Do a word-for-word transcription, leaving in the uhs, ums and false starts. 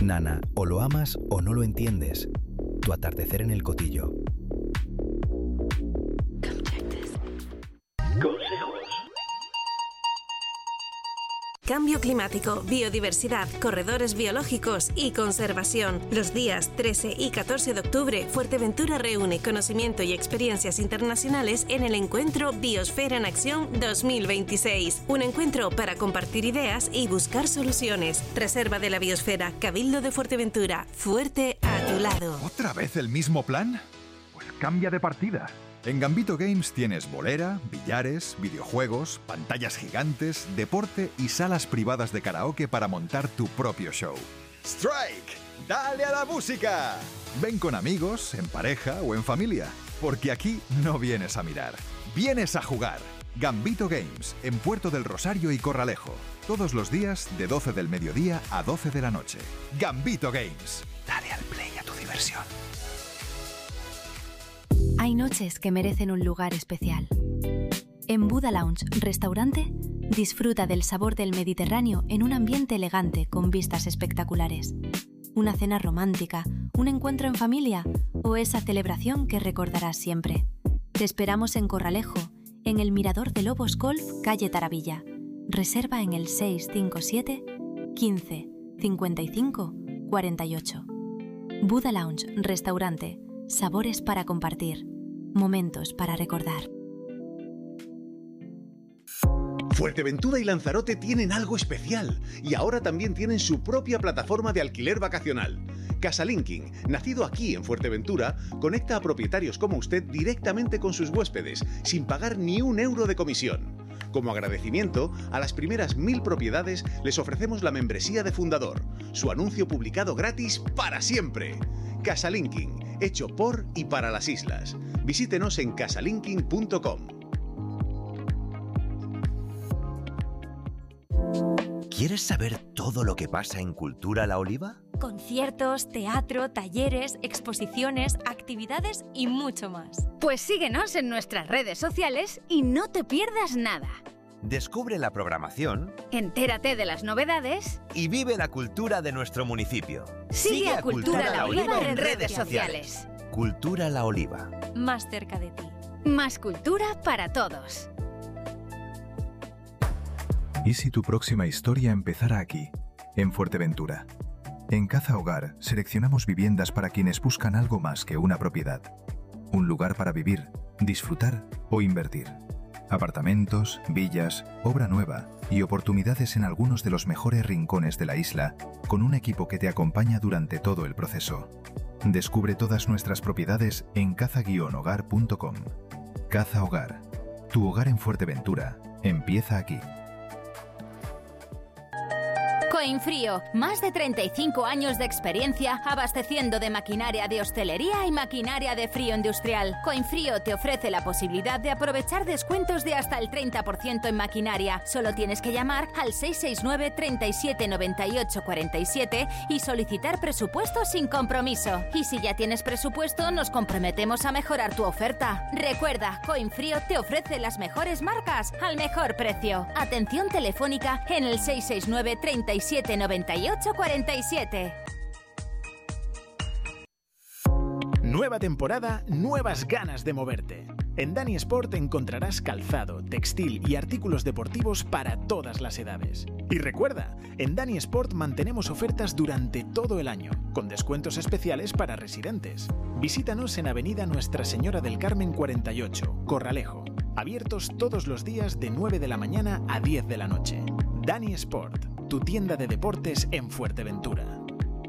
Nana, o lo amas o no lo entiendes. Tu atardecer en el Cotillo. Cambio climático, biodiversidad, corredores biológicos y conservación. Los días trece y catorce de octubre, Fuerteventura reúne conocimiento y experiencias internacionales en el encuentro Biosfera en Acción dos mil veintiséis. Un encuentro para compartir ideas y buscar soluciones. Reserva de la Biosfera, Cabildo de Fuerteventura. Fuerte a tu lado. ¿Otra vez el mismo plan? Pues cambia de partida. En Gambito Games tienes bolera, billares, videojuegos, pantallas gigantes, deporte y salas privadas de karaoke para montar tu propio show. ¡Strike! ¡Dale a la música! Ven con amigos, en pareja o en familia, porque aquí no vienes a mirar, vienes a jugar. Gambito Games, en Puerto del Rosario y Corralejo. Todos los días de doce del mediodía a doce de la noche. Gambito Games. Dale al play a tu diversión. Hay noches que merecen un lugar especial. En Buda Lounge Restaurante, disfruta del sabor del Mediterráneo en un ambiente elegante con vistas espectaculares. Una cena romántica, un encuentro en familia o esa celebración que recordarás siempre. Te esperamos en Corralejo, en el Mirador de Lobos Golf, calle Taravilla. Reserva en el seis cinco siete, quince, cincuenta y cinco, cuarenta y ocho. Buda Lounge Restaurante. Sabores para compartir. Momentos para recordar. Fuerteventura y Lanzarote tienen algo especial y ahora también tienen su propia plataforma de alquiler vacacional. Casalinking, nacido aquí en Fuerteventura, conecta a propietarios como usted directamente con sus huéspedes, sin pagar ni un euro de comisión. Como agradecimiento, a las primeras mil propiedades les ofrecemos la membresía de fundador, su anuncio publicado gratis para siempre. Casalinking, hecho por y para las islas. Visítenos en casalinking punto com. ¿Quieres saber todo lo que pasa en Cultura La Oliva? Conciertos, teatro, talleres, exposiciones, actividades y mucho más. Pues síguenos en nuestras redes sociales y no te pierdas nada. Descubre la programación, entérate de las novedades y vive la cultura de nuestro municipio. Sigue, Sigue a Cultura, Cultura La Oliva en redes sociales. Cultura La Oliva. Más cerca de ti. Más cultura para todos. ¿Y si tu próxima historia empezara aquí, en Fuerteventura? En Caza Hogar seleccionamos viviendas para quienes buscan algo más que una propiedad. Un lugar para vivir, disfrutar o invertir. Apartamentos, villas, obra nueva y oportunidades en algunos de los mejores rincones de la isla, con un equipo que te acompaña durante todo el proceso. Descubre todas nuestras propiedades en caza guion hogar punto com. Caza Hogar. Tu hogar en Fuerteventura empieza aquí. Coinfrío, más de treinta y cinco años de experiencia abasteciendo de maquinaria de hostelería y maquinaria de frío industrial. Coinfrío te ofrece la posibilidad de aprovechar descuentos de hasta el treinta por ciento en maquinaria. Solo tienes que llamar al seis seis nueve, treinta y siete, noventa y ocho, cuarenta y siete y solicitar presupuesto sin compromiso. Y si ya tienes presupuesto, nos comprometemos a mejorar tu oferta. Recuerda, Coinfrío te ofrece las mejores marcas al mejor precio. Atención telefónica en el seis seis nueve, treinta y siete, noventa y ocho, cuarenta y siete. Nueva temporada, nuevas ganas de moverte. En Dani Sport encontrarás calzado, textil y artículos deportivos para todas las edades. Y recuerda, en Dani Sport mantenemos ofertas durante todo el año, con descuentos especiales para residentes. Visítanos en Avenida Nuestra Señora del Carmen cuarenta y ocho, Corralejo. Abiertos todos los días de nueve de la mañana a diez de la noche. Dani Sport, tu tienda de deportes en Fuerteventura.